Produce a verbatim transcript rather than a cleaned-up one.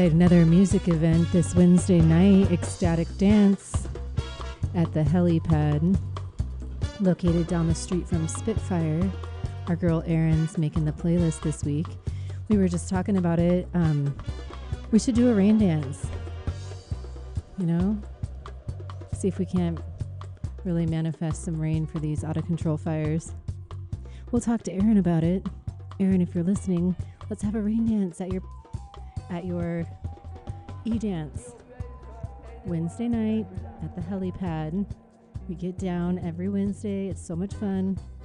right, another music event this Wednesday night, Ecstatic Dance at the Helipad, located down the street from Spitfire. Our girl Erin's making the playlist this week. We were just talking about it. Um, we should do a rain dance, you know? See if we can't really manifest some rain for these out-of-control fires. We'll talk to Erin about it. Erin, if you're listening, let's have a rain dance at your at your e-dance Wednesday night at the Helipad. We get down every Wednesday. It's so much fun.